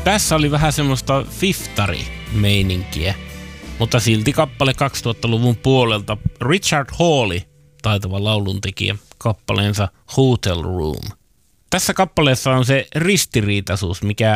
Tässä oli vähän semmoista fiftari-meininkiä, mutta silti kappale 2000-luvun puolelta. Richard Hawley, taitava lauluntekijä, kappaleensa Hotel Room. Tässä kappaleessa on se ristiriitaisuus, mikä